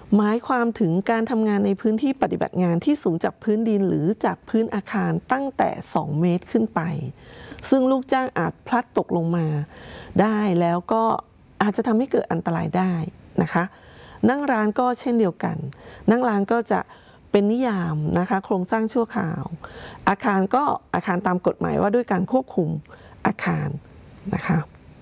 หมายความถึงการทำงานในพื้นที่ปฏิบัติงานที่สูงจากพื้นดินหรือจากพื้นอาคารตั้งแต่2 เมตรขึ้นไปซึ่งลูกจ้างอาจพลัดตกลงมาได้แล้วก็อาจจะทำให้เกิดอันตรายได้นะคะนั่งร้านก็เช่นเดียวกันนั่งร้านก็จะเป็นนิยามนะคะโครงสร้างชั่วคราวอาคารก็อาคารตามกฎหมายว่าด้วยการควบคุมอาคารนะคะ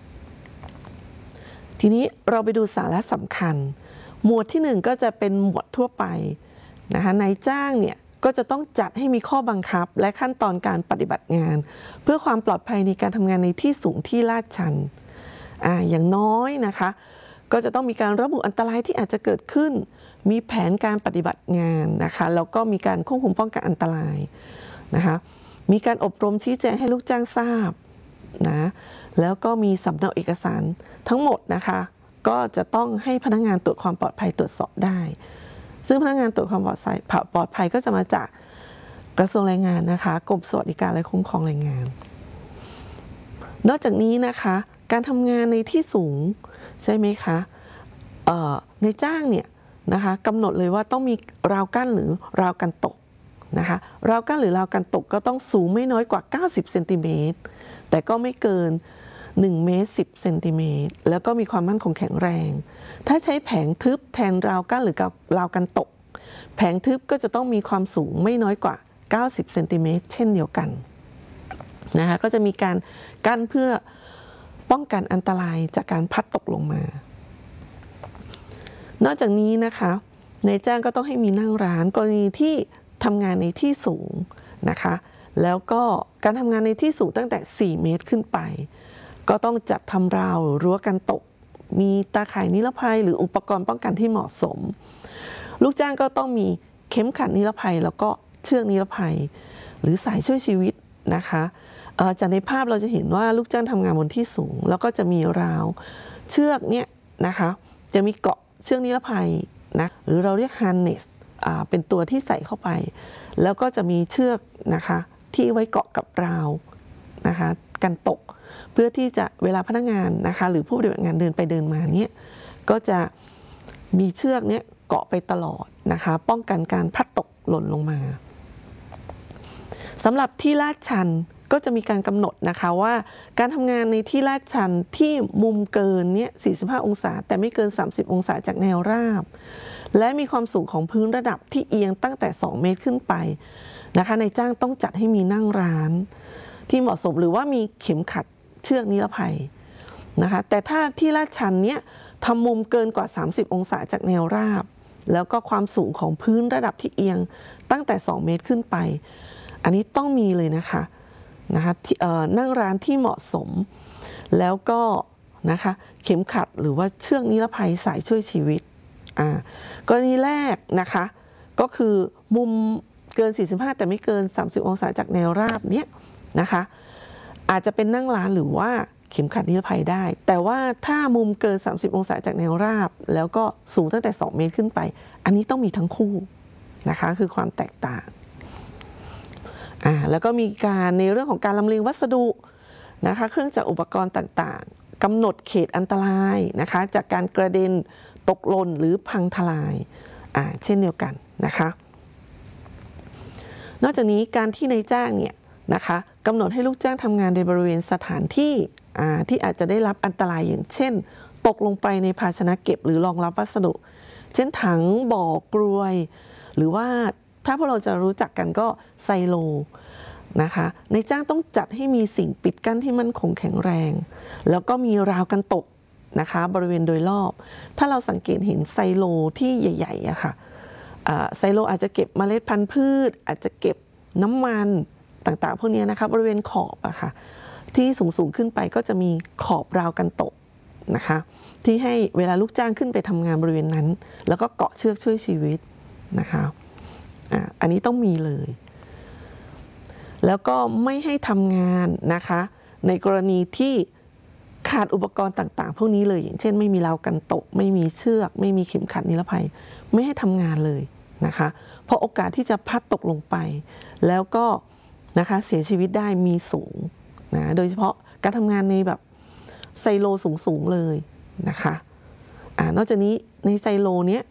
ทีนี้เราไปดูสาระสำคัญหมวดที่1ก็จะเป็นหมวดทั่วไปนะคะนายจ้างเนี่ยก็จะต้องจัดให้มีข้อบังคับและขั้นตอนการปฏิบัติงานเพื่อความปลอดภัยในการทำงานในที่สูงที่ลาดชันอย่างน้อยนะคะก็จะต้องมีการระบุอันตรายที่อาจจะเกิดขึ้นมีแผนการปฏิบัติงานนะคะแล้วก็มีการควบคุมป้องกันอันตรายนะคะมีการอบรมชี้แจงให้ลูกจ้างทราบนะแล้วก็มีสำเนาเอกสารทั้งหมดนะคะก็จะต้องให้พนักงานตรวจความปลอดภัยตรวจสอบได้ซึ่งพนักงานตรวจความปลอดภัยก็จะมาจากกระทรวงแรงงานนะคะกรมสวัสดิการและคุ้มครองแรงงานนอกจากนี้นะคะการทำงานในที่สูงใช่ไหมคะในจ้างเนี่ยนะคะกำหนดเลยว่าต้องมีราวกั้นหรือราวกันตกนะคะราวกั้นหรือราวกันตกก็ต้องสูงไม่น้อยกว่า90เซนติเมตรแต่ก็ไม่เกิน1 เมตร 10 เซนติเมตรแล้วก็มีความมั่นคงแข็งแรงถ้าใช้แผงทึบแทนราวกั้นหรือราวกันตกแผงทึบก็จะต้องมีความสูงไม่น้อยกว่า90เซนติเมตรเช่นเดียวกันนะคะก็จะมีการกั้นเพื่อป้องกันอันตรายจากการพัดตกลงมานอกจากนี้นะคะนายจ้างก็ต้องให้มีนั่งร้านกรณีที่ทำงานในที่สูงนะคะแล้วก็การทำงานในที่สูงตั้งแต่4 เมตรขึ้นไปก็ต้องจัดทำราวรั้วกันตกมีตาข่ายนิรภัยหรืออุปกรณ์ป้องกันที่เหมาะสมลูกจ้างก็ต้องมีเข็มขัดนิรภัยแล้วก็เชือกนิรภัยหรือสายช่วยชีวิตนะคะจากในภาพเราจะเห็นว่าลูกจ้างทำงานบนที่สูงแล้วก็จะมีราวเชือกเนี่ยนะคะจะมีเกาะเชือกนิรภัยนะหรือเราเรียก harness เป็นตัวที่ใส่เข้าไปแล้วก็จะมีเชือกนะคะที่ไว้เกาะกับราวนะคะกันตกเพื่อที่จะเวลาพนักงานนะคะหรือผู้ปฏิบัติงานเดินไปเดินมาเนี่ยก็จะมีเชือกเนี่ยเกาะไปตลอดนะคะป้องกันการพัดตกหล่นลงมาสำหรับที่ลาดชันก็จะมีการกำหนดนะคะว่าการทำงานในที่ลาดชันที่มุมเกินเนี่ย45 องศาแต่ไม่เกิน30 องศาจากแนวราบและมีความสูงของพื้นระดับที่เอียงตั้งแต่2 เมตรขึ้นไปนะคะนายจ้างต้องจัดให้มีนั่งร้านที่เหมาะสมหรือว่ามีเข็มขัดเชือกนิรภัยนะคะแต่ถ้าที่ลาดชันเนี่ยทำมุมเกินกว่า30 องศาจากแนวราบแล้วก็ความสูงของพื้นระดับที่เอียงตั้งแต่2 เมตรขึ้นไปอันนี้ต้องมีเลยนะคะนั่งร้านที่เหมาะสมแล้วก็นะคะเข็มขัดหรือว่าเชือกนิรภัยสายช่วยชีวิตกรณีแรกนะคะก็คือมุมเกิน45แต่ไม่เกิน30 องศาจากแนวราบเนี้ยนะคะอาจจะเป็นนั่งร้านหรือว่าเข็มขัดนิรภัยได้แต่ว่าถ้ามุมเกิน30 องศาจากแนวราบแล้วก็สูงตั้งแต่2 เมตรขึ้นไปอันนี้ต้องมีทั้งคู่นะคะคือความแตกต่างแล้วก็มีการในเรื่องของการลำเลียงวัสดุนะคะเครื่องจักรอุปกรณ์ต่างๆกำหนดเขตอันตรายนะคะจากการกระเด็นตกหล่นหรือพังทลายเช่นเดียวกันนะคะนอกจากนี้การที่นายจ้างเนี่ยนะคะกำหนดให้ลูกจ้างทำงานในบริเวณสถานที่ที่อาจจะได้รับอันตรายอย่างเช่นตกลงไปในภาชนะเก็บหรือรองรับวัสดุเช่นถังบ่อกรวยหรือว่าถ้าพวกเราจะรู้จักกันก็ไซโลนะคะนายจ้างต้องจัดให้มีสิ่งปิดกั้นที่มั่นคงแข็งแรงแล้วก็มีราวกันตกนะคะบริเวณโดยรอบถ้าเราสังเกตเห็นไซโลที่ใหญ่ๆอะค่ะไซโลอาจจะเก็บเมล็ดพันธุ์พืชอาจจะเก็บน้ำมันต่างๆพวกนี้นะคะบริเวณขอบอะค่ะที่สูงขึ้นไปก็จะมีขอบราวกันตกนะคะที่ให้เวลาลูกจ้างขึ้นไปทำงานบริเวณนั้นแล้วก็เกาะเชือกช่วยชีวิตนะคะอันนี้ต้องมีเลยแล้วก็ไม่ให้ทำงานนะคะในกรณีที่ขาดอุปกรณ์ต่างๆพวกนี้เลยอย่างเช่นไม่มีราวกันตกไม่มีเชือกไม่มีเข็มขัดนิรภัยไม่ให้ทำงานเลยนะคะเพราะโอกาสที่จะพัดตกลงไปแล้วก็นะคะเสียชีวิตได้มีสูงนะโดยเฉพาะการทำงานในแบบไซโลสูงๆเลยนะคะนอกจากนี้ในไซโลเนี้ย